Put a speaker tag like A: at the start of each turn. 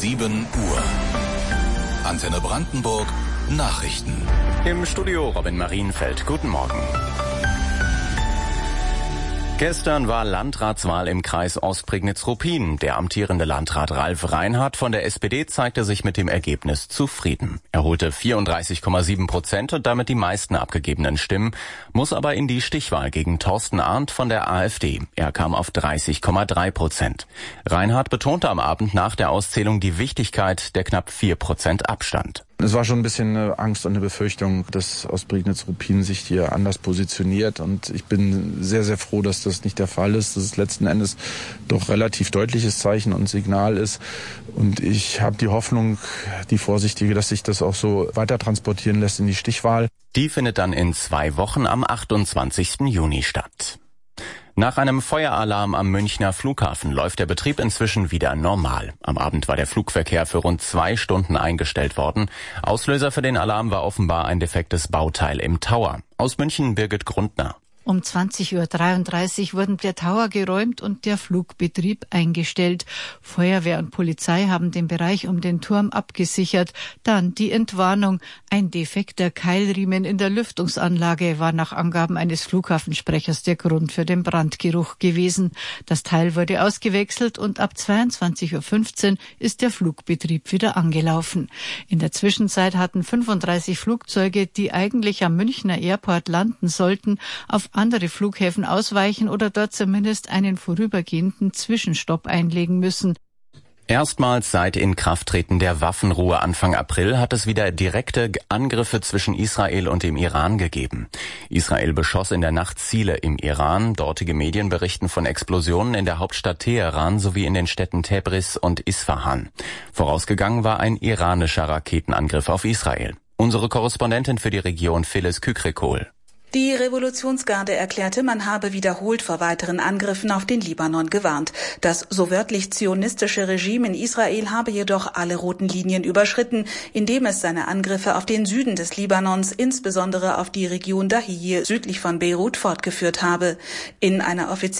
A: 7 Uhr. Antenne Brandenburg, Nachrichten.
B: Im Studio Robin Marienfeld. Guten Morgen. Gestern war Landratswahl im Kreis Ostprignitz-Ruppin. Der amtierende Landrat Ralf Reinhardt von der SPD zeigte sich mit dem Ergebnis zufrieden. Er holte 34,7% und damit die meisten abgegebenen Stimmen, muss aber in die Stichwahl gegen Thorsten Arndt von der AfD. Er kam auf 30,3%. Reinhardt betonte am Abend nach der Auszählung die Wichtigkeit der knapp 4% Abstand.
C: Es war schon ein bisschen eine Angst und eine Befürchtung, dass Ostprignitz-Ruppin sich hier anders positioniert. Und ich bin sehr, sehr froh, dass das nicht der Fall ist, dass es letzten Endes doch relativ deutliches Zeichen und Signal ist. Und ich habe die Hoffnung, die vorsichtige, dass sich das auch so weiter transportieren lässt in die Stichwahl.
B: Die findet dann in 2 Wochen am 28. Juni statt. Nach einem Feueralarm am Münchner Flughafen läuft der Betrieb inzwischen wieder normal. Am Abend war der Flugverkehr für rund 2 Stunden eingestellt worden. Auslöser für den Alarm war offenbar ein defektes Bauteil im Tower. Aus München Birgit Grundner.
D: Um 20:33 Uhr wurden der Tower geräumt und der Flugbetrieb eingestellt. Feuerwehr und Polizei haben den Bereich um den Turm abgesichert. Dann die Entwarnung. Ein defekter Keilriemen in der Lüftungsanlage war nach Angaben eines Flughafensprechers der Grund für den Brandgeruch gewesen. Das Teil wurde ausgewechselt und ab 22:15 Uhr ist der Flugbetrieb wieder angelaufen. In der Zwischenzeit hatten 35 Flugzeuge, die eigentlich am Münchner Airport landen sollten, auf andere Flughäfen ausweichen oder dort zumindest einen vorübergehenden Zwischenstopp einlegen müssen.
B: Erstmals seit Inkrafttreten der Waffenruhe Anfang April hat es wieder direkte Angriffe zwischen Israel und dem Iran gegeben. Israel beschoss in der Nacht Ziele im Iran. Dortige Medien berichten von Explosionen in der Hauptstadt Teheran sowie in den Städten Tabriz und Isfahan. Vorausgegangen war ein iranischer Raketenangriff auf Israel. Unsere Korrespondentin für die Region Phyllis Kükrekol.
E: Die Revolutionsgarde erklärte, man habe wiederholt vor weiteren Angriffen auf den Libanon gewarnt. Das so wörtlich zionistische Regime in Israel habe jedoch alle roten Linien überschritten, indem es seine Angriffe auf den Süden des Libanons, insbesondere auf die Region Dahiyeh südlich von Beirut, fortgeführt habe. In einer offiziellen